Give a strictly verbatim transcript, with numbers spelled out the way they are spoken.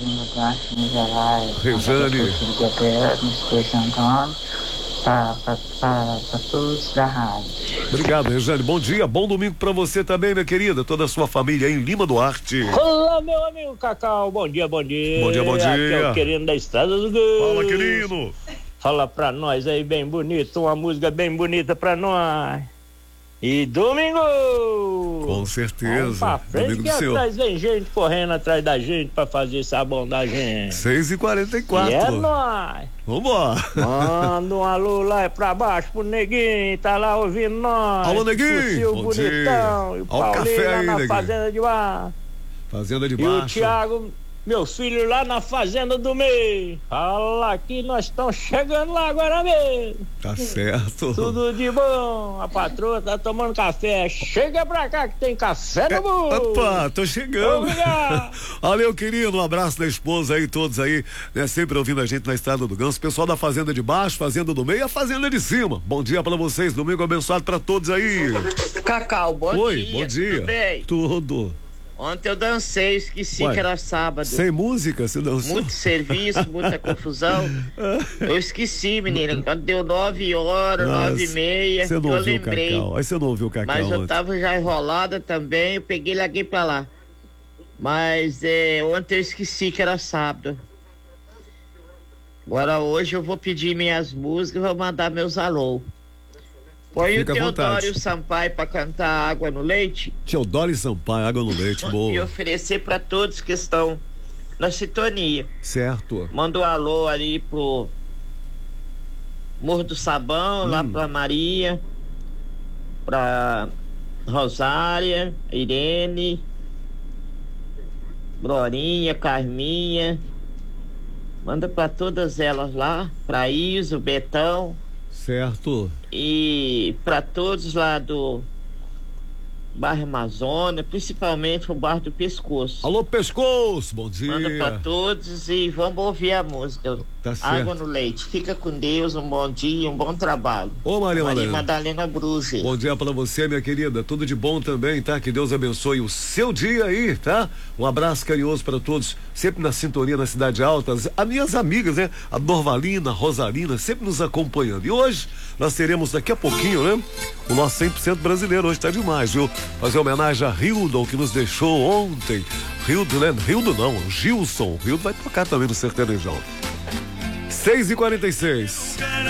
Lima Duarte, Minas Gerais. Rejane. No Espírito Antônio, para todos da rádio. Obrigado, Rejane. Bom dia, bom domingo pra você também, minha querida. Toda a sua família aí em Lima Duarte. Olá, meu amigo Cacau. Bom dia, bom dia. Bom dia, bom dia. Aqui é o querido da Estrada do Gol. Fala, querido. Fala pra nós aí, bem bonito. Uma música bem bonita pra nós. E domingo! Com certeza. Vamos pra frente, domingo que do seu. atrás vem gente correndo atrás da gente pra fazer sabão da gente. seis e quarenta e quatro. E é nóis. Vambora. Manda um alô lá pra baixo pro Neguinho, tá lá ouvindo nós. Alô, Neguinho. O Sil Bom Bonitão. dia. E o Ó o Paulinho café lá aí, na Neguinho. Fazenda de Baixo. Fazenda de E o baixo. Thiago, meu filho, lá na Fazenda do Meio. Fala que nós estamos chegando lá agora mesmo. Tá certo. Tudo de bom. A patroa tá tomando café. Chega pra cá que tem café no mundo. Opa, tô chegando. Obrigado. Valeu, querido. Um abraço da esposa aí, todos aí, né? Sempre ouvindo a gente na Estrada do Ganso. Pessoal da Fazenda de Baixo, Fazenda do Meio e a Fazenda de Cima. Bom dia pra vocês. Domingo abençoado pra todos aí. Cacau, bom Oi, dia. bom dia. Tudo bem? Tudo. Ontem eu dancei, esqueci Ué, que era sábado. Sem música, você dançou? Muito serviço, muita confusão. Eu esqueci, menina. Quando deu nove horas, Nossa, nove e meia, Você eu não ouviu o lembrei. Cacau. Aí você não ouviu o Cacau Mas eu ontem. tava já enrolada também, eu peguei e larguei pra lá. Mas é, ontem eu esqueci que era sábado. Agora hoje eu vou pedir minhas músicas e vou mandar meus alô. Põe Fica o à vontade. Teodoro e o Sampaio pra cantar Água no Leite. Teodoro e Sampaio, água no leite, E boa. oferecer pra todos que estão na sintonia. Certo. Manda um alô ali pro Morro do Sabão, Hum. lá pra Maria, pra Rosária, Irene, Glorinha, Carminha. Manda pra todas elas lá, pra Iso, Betão Certo. e pra todos lá do bairro Amazônia, principalmente o bairro do Pescoço. Alô, Pescoço, bom dia. Manda pra todos e vamos ouvir a música. Tá certo. Água no Leite. Fica com Deus, um bom dia, um bom trabalho. Ô, Maria Maria Madalena. Madalena Bruges. Bom dia pra você, minha querida. Tudo de bom também, tá? Que Deus abençoe o seu dia aí, tá? Um abraço carinhoso pra todos, sempre na sintonia na Cidade Alta. As, as minhas amigas, né? A Dorvalina, a Rosalina, sempre nos acompanhando. E hoje nós teremos daqui a pouquinho, né? O nosso cem por cento brasileiro. Hoje tá demais, viu? Fazer homenagem a Hildon, que nos deixou ontem. Hildo, né? Hildo não, Gilson. Hildo vai tocar também no Sertanejão. seis e quarenta e seis.